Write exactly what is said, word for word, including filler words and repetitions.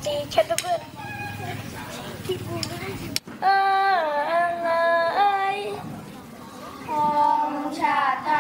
ตีฉันทุกคนเอออะไรของชาติไท